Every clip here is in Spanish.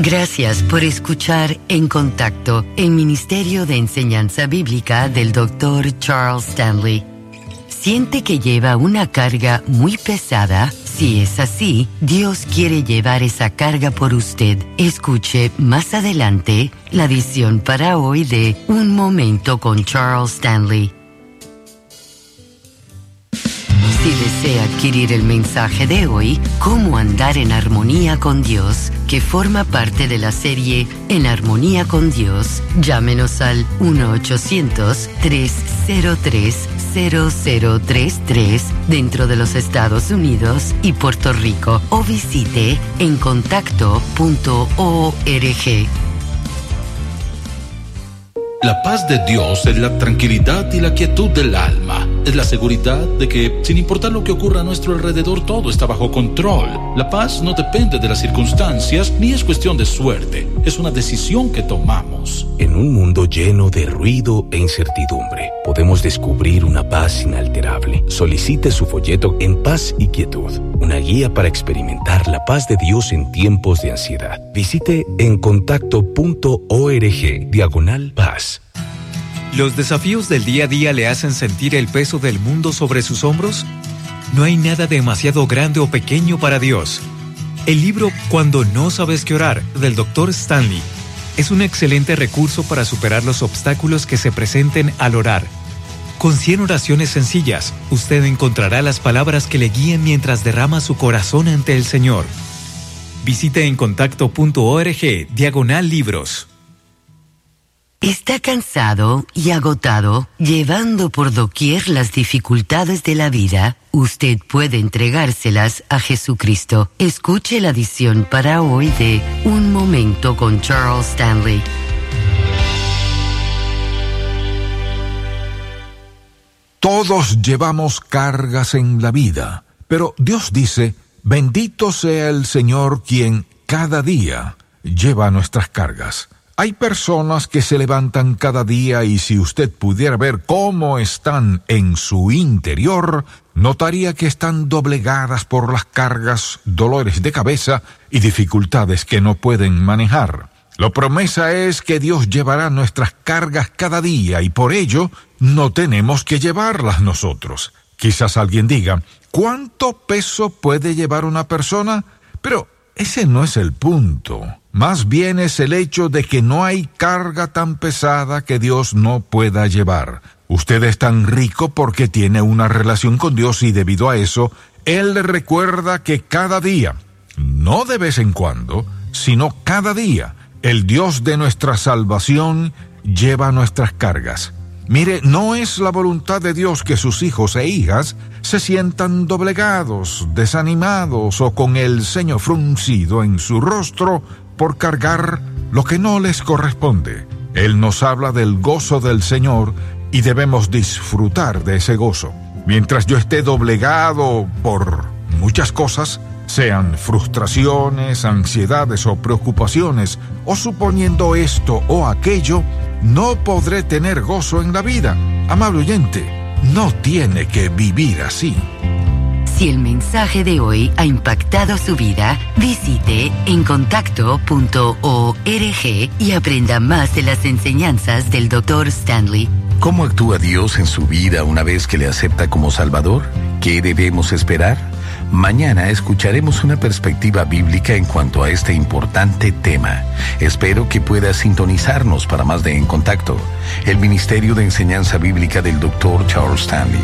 Gracias por escuchar En Contacto, el Ministerio de Enseñanza Bíblica del Dr. Charles Stanley. ¿Siente que lleva una carga muy pesada? Si es así, Dios quiere llevar esa carga por usted. Escuche más adelante la edición para hoy de Un Momento con Charles Stanley. Si desea adquirir el mensaje de hoy, Cómo andar en armonía con Dios, que forma parte de la serie En Armonía con Dios, llámenos al 1-800-303-0033 dentro de los Estados Unidos y Puerto Rico o visite encontacto.org. La paz de Dios es la tranquilidad y la quietud del alma. Es la seguridad de que, sin importar lo que ocurra a nuestro alrededor, todo está bajo control. La paz no depende de las circunstancias, ni es cuestión de suerte. Es una decisión que tomamos. En un mundo lleno de ruido e incertidumbre, podemos descubrir una paz inalterable. Solicite su folleto En Paz y Quietud, una guía para experimentar la paz de Dios en tiempos de ansiedad. Visite encontacto.org/paz. ¿Los desafíos del día a día le hacen sentir el peso del mundo sobre sus hombros? No hay nada demasiado grande o pequeño para Dios. El libro Cuando no sabes qué orar, del Dr. Stanley, es un excelente recurso para superar los obstáculos que se presenten al orar. Con 100 oraciones sencillas, usted encontrará las palabras que le guíen mientras derrama su corazón ante el Señor. Visite encontacto.org/libros. ¿Está cansado y agotado, llevando por doquier las dificultades de la vida? Usted puede entregárselas a Jesucristo. Escuche la edición para hoy de Un Momento con Charles Stanley. Todos llevamos cargas en la vida, pero Dios dice, bendito sea el Señor quien cada día lleva nuestras cargas. Hay personas que se levantan cada día y si usted pudiera ver cómo están en su interior, notaría que están doblegadas por las cargas, dolores de cabeza y dificultades que no pueden manejar. La promesa es que Dios llevará nuestras cargas cada día y por ello no tenemos que llevarlas nosotros. Quizás alguien diga, ¿cuánto peso puede llevar una persona? Pero ese no es el punto. Más bien es el hecho de que no hay carga tan pesada que Dios no pueda llevar. Usted es tan rico porque tiene una relación con Dios y debido a eso, Él le recuerda que cada día, no de vez en cuando, sino cada día, el Dios de nuestra salvación lleva nuestras cargas. Mire, no es la voluntad de Dios que sus hijos e hijas se sientan doblegados, desanimados o con el ceño fruncido en su rostro por cargar lo que no les corresponde. Él nos habla del gozo del Señor y debemos disfrutar de ese gozo. Mientras yo esté doblegado por muchas cosas, sean frustraciones, ansiedades o preocupaciones, o suponiendo esto o aquello, no podré tener gozo en la vida. Amable oyente, no tiene que vivir así. Si el mensaje de hoy ha impactado su vida, visite encontacto.org y aprenda más de las enseñanzas del Dr. Stanley. ¿Cómo actúa Dios en su vida una vez que le acepta como Salvador? ¿Qué debemos esperar? Mañana escucharemos una perspectiva bíblica en cuanto a este importante tema. Espero que pueda sintonizarnos para más de En Contacto, el Ministerio de Enseñanza Bíblica del Dr. Charles Stanley.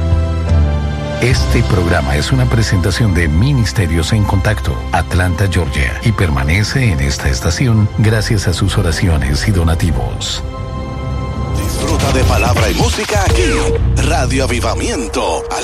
Este programa es una presentación de Ministerios en Contacto, Atlanta, Georgia, y permanece en esta estación gracias a sus oraciones y donativos. Disfruta de palabra y música aquí, Radio Avivamiento.